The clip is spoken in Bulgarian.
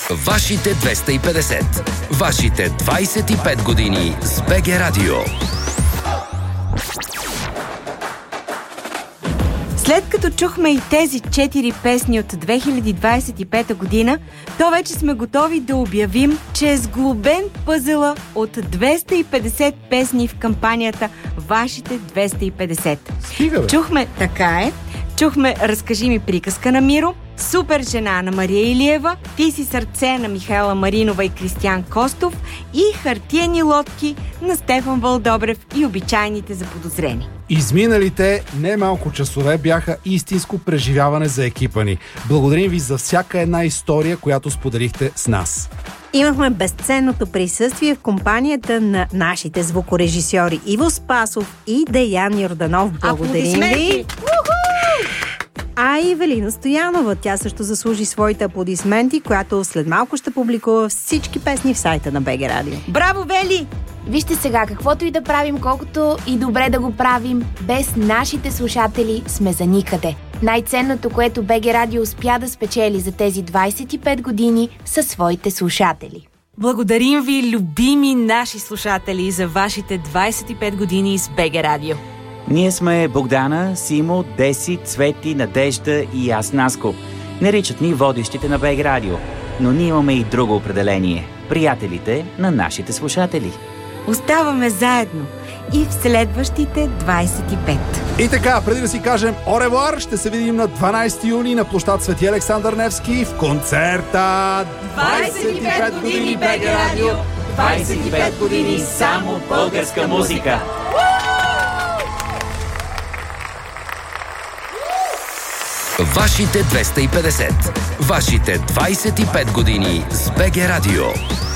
Вашите 250. Вашите 25 години с БГ Радио. След като чухме и тези 4 песни от 2025 година, то вече сме готови да обявим, че е сглобен пъзела от 250 песни в кампанията Вашите 250. Стига, бе. Чухме "Така е", чухме "Разкажи ми приказка" на Миро, "Супер жена" на Мария Илиева, "Ти си сърце" на Михаела Маринова и Кристиян Костов и "Хартиени лодки" на Стефан Вълдобрев и "Обичайните заподозрени". Изминалите немалко часове бяха истинско преживяване за екипа ни. Благодарим ви за всяка една история, която споделихте с нас. Имахме безценното присъствие в компанията на нашите звукорежисьори Иво Спасов и Деян Йорданов. Благодарим ви! А и Евелина Стоянова, тя също заслужи своите аплодисменти, която след малко ще публикува всички песни в сайта на БГ Радио. Браво, Вели! Вижте сега, каквото и да правим, колкото и добре да го правим, без нашите слушатели сме за никъде. Най-ценното, което БГ Радио успя да спечели за тези 25 години, са своите слушатели. Благодарим ви, любими наши слушатели, за вашите 25 години с БГ Радио. Ние сме Богдана, Симо, Деси, Цвети, Надежда и аз, Наско. Наричат ни водещите на БГ Радио, но ние имаме и друго определение – приятелите на нашите слушатели. Оставаме заедно и в следващите 25. И така, преди да си кажем оревуар, ще се видим на 12 юни на площад Свети Александър Невски в концерта 25 години БГ Радио, 25 години само българска музика. Вашите 250. Вашите 25 години с БГ Радио.